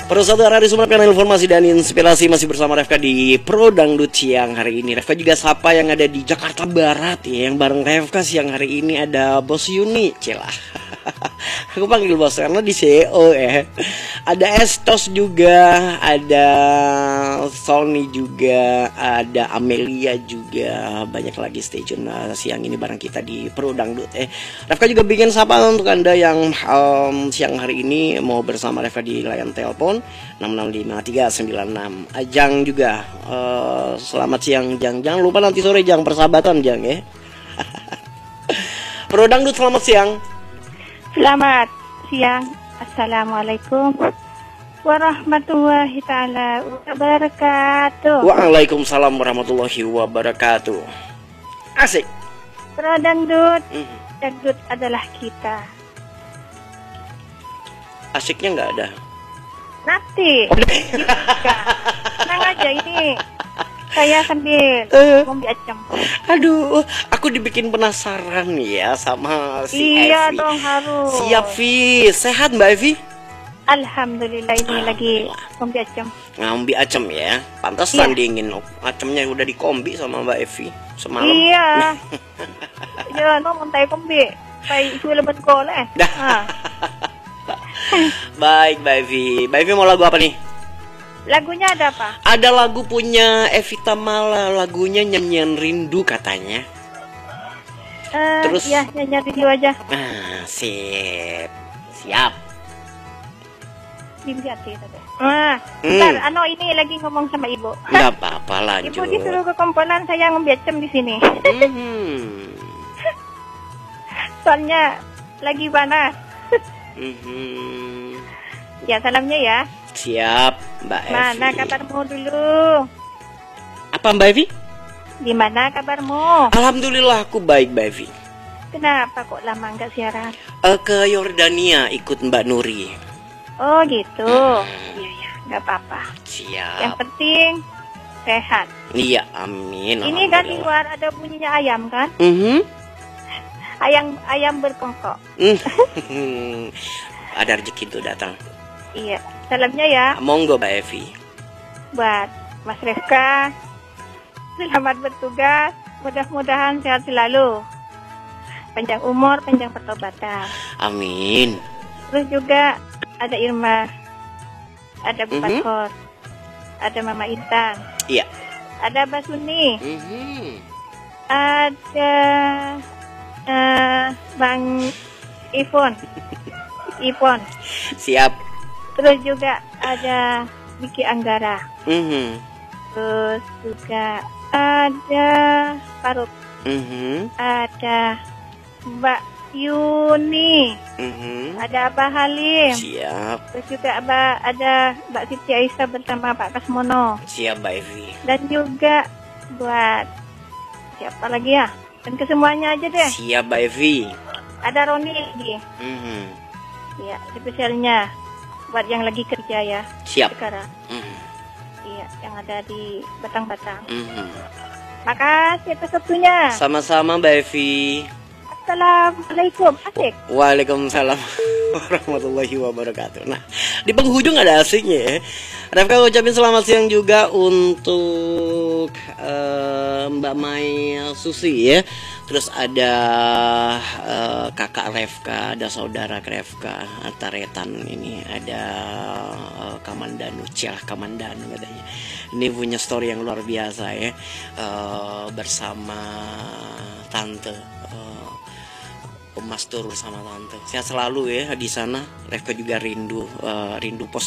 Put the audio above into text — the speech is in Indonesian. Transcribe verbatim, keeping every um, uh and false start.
Para saudara di Sumatera, kanal informasi dan inspirasi masih bersama Refka di Pro Dangdut siang hari ini. Refka juga sapa yang ada di Jakarta Barat ya, yang bareng Refka siang hari ini ada Bos Yuni, celah. Aku panggil bos karena di C E O ya. Ada Estos juga, ada Sony juga, ada Amelia juga, banyak lagi. Stay tune uh, siang ini bareng kita di Pro Dangdut. Eh, Refka juga bikin sapa untuk anda yang um, siang hari ini mau bersama Refka di layar telepon enam enam lima tiga sembilan enam. Ajang juga, uh, selamat siang Jang. Jangan lupa nanti sore Jang, persahabatan Jang ya. Pro Dangdut selamat siang. Selamat siang. Assalamualaikum warahmatullahi taala wabarakatuh. Waalaikumsalam warahmatullahi wabarakatuh. Asik. Pro Dangdut, Mm. dangdut adalah kita. Asiknya nggak ada. Nanti. Tenang aja ini. Saya sambil Eh. ngombe acam. Aduh, aku dibikin penasaran ya sama si Iya Evi. dong harus. Siap Vi, sehat Mbak Evi? Alhamdulillah ini lagi ngombe acam. Ngambi acem ya. Pantesan Iya. dingin. Acemnya udah dikombi sama Mbak Evi semalam. Iya. Ya no montai kombe. Pai isu leban kol eh. Dah. Ah. Baik Mbak Evi. Mbak Evi mau lagu apa nih? Lagunya ada apa? Ada lagu punya Evita Mala, lagunya Nyanyian Rindu katanya. Eh, Terus? ya nyanyi video aja. Ah, sip. Siap. Dimbiati tadi. Ah, Hmm. bentar, ano ini lagi ngomong sama ibu. Enggak apa-apa, lanjut. Ibu disuruh ke komponen, saya ngebiacem di sini. Mhm. Soalnya lagi panas. Mhm. Ya salamnya ya. Siap, Mbak Evi. Mana kabarmu dulu? Apa Mbak Evi? Gimana kabarmu? Alhamdulillah aku baik Mbak Evi. Kenapa kok lama nggak siaran? Eh, ke Yordania ikut Mbak Nuri. Oh gitu. Hmm. Iya ya, nggak apa-apa. Siap. Yang penting sehat. Iya, amin. Ini kan di Alhamdulillah. luar ada bunyinya ayam kan? Mhm. Ayam ayam berkongkok. Hmm. Ada rezeki tuh datang. Iya. Salamnya ya Monggo Mbak Evi. buat Mas Refka. Selamat bertugas. Mudah-mudahan sehat selalu. Panjang umur, panjang pertobatan. Amin. Terus juga ada Irma, ada Bu Mhm. Paskor, ada Mama Intan, Iya. ada Basuni, Mhm. ada eh, Bang Ipon, Ipon. Siap. Terus juga ada Vicky Anggara. Mhm. Terus juga ada Parut, Mhm. ada Mbak Yuni, Mhm. ada Abah Halim. Siap. Terus juga Aba, ada Mbak Siti Aisyah bersama Pak Kasmono. Siap Mbak Evi. Dan juga buat siapa lagi ya? Dan ke semuanya aja deh. Siap Mbak Evi. Ada Roni lagi. Mhm. Iya, spesialnya buat yang lagi kerja ya Siap. sekarang. Mhm. Iya, yang ada di Batang-Batang. Mhm. Makasih atas waktunya. Sama-sama Mbak Evi. Assalamualaikum. Asik. Waalaikumsalam warahmatullahi wabarakatuh. Nah, di penghujung ada asiknya ya. Refka ucapin selamat siang juga untuk eh, Mbak Mai Susi ya. Terus ada eh, kakak Refka, ada saudara Refka, Taretan ini, ada eh, Kamandanu, Ciah Kamandanu katanya. Ini punya story yang luar biasa ya, eh, bersama tante. eh, Mas turun sama tante. Sehat selalu ya di sana. Refka juga rindu, uh, rindu pos